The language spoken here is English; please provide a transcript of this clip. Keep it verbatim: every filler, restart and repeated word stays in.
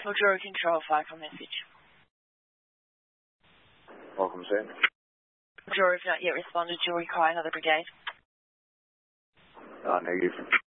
Mildura Control, Falcon message. Welcome, sir. Mildura have not yet responded. You'll require another brigade. Uh, negative.